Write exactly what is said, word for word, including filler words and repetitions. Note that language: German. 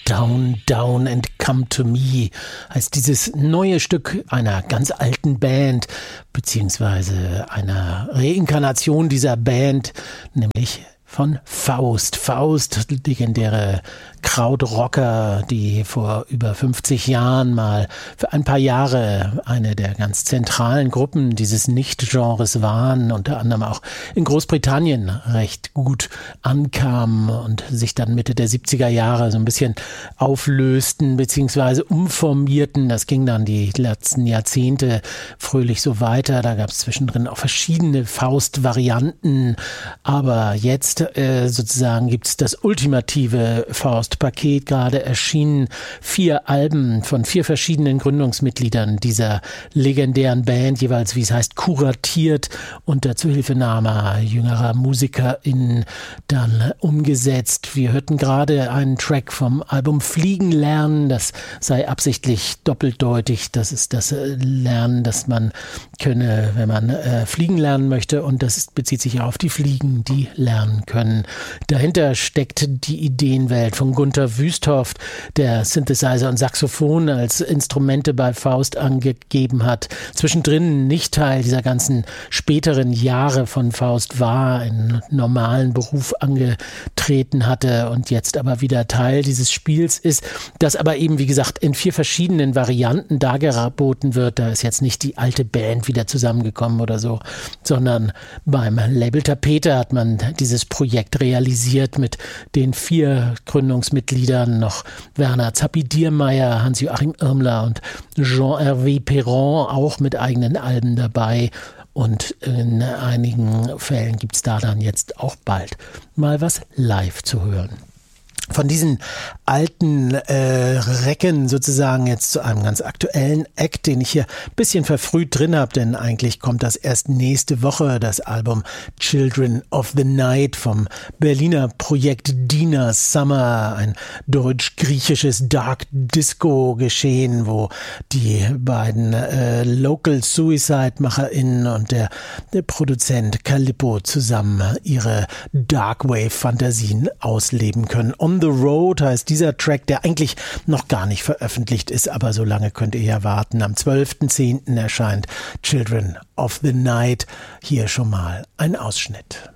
Down, Down and Come to Me heißt dieses neue Stück einer ganz alten Band, beziehungsweise einer Reinkarnation dieser Band, nämlich von Faust. Faust, legendäre Krautrocker, die vor über fünfzig Jahren mal für ein paar Jahre eine der ganz zentralen Gruppen dieses Nicht-Genres waren, unter anderem auch in Großbritannien recht gut ankamen und sich dann Mitte der siebziger Jahre so ein bisschen auflösten bzw. umformierten. Das ging dann die letzten Jahrzehnte fröhlich so weiter. Da gab es zwischendrin auch verschiedene Faust-Varianten, aber jetzt äh, sozusagen gibt es das ultimative Faust-Paket, gerade erschienen vier Alben von vier verschiedenen Gründungsmitgliedern dieser legendären Band, jeweils, wie es heißt, kuratiert unter Zuhilfenahme jüngerer MusikerInnen dann umgesetzt. Wir hörten gerade einen Track vom Album Fliegen lernen, das sei absichtlich doppeldeutig, das ist das Lernen, das man könne, wenn man äh, fliegen lernen möchte, und das ist, bezieht sich auf die Fliegen, die lernen können. Dahinter steckt die Ideenwelt von Gunther Wüsthoft, der Synthesizer und Saxophon als Instrumente bei Faust angegeben hat. Zwischendrin nicht Teil dieser ganzen späteren Jahre von Faust war, einen normalen Beruf angetreten hatte und jetzt aber wieder Teil dieses Spiels ist, das aber eben, wie gesagt, in vier verschiedenen Varianten dargeboten wird. Da ist jetzt nicht die alte Band wieder zusammengekommen oder so, sondern beim Label Tapete hat man dieses Projekt realisiert mit den vier Gründungsmitgliedern, noch Werner Zappi-Diermeier, Hans-Joachim Irmler und Jean-Hervé Perron, auch mit eigenen Alben dabei. Und in einigen Fällen gibt es da dann jetzt auch bald mal was live zu hören. Von diesen alten äh, Recken sozusagen jetzt zu einem ganz aktuellen Act, den ich hier ein bisschen verfrüht drin habe, denn eigentlich kommt das erst nächste Woche, das Album Children of the Night vom Berliner Projekt Dina Summer, ein deutsch-griechisches Dark Disco Geschehen, wo die beiden äh, Local Suicide-MacherInnen und der, der Produzent Calippo zusammen ihre Darkwave-Fantasien ausleben können. On the Road heißt dieser Track, der eigentlich noch gar nicht veröffentlicht ist, aber so lange könnt ihr ja warten. Am zwölften zehnten erscheint Children of the Night. Hier schon mal ein Ausschnitt.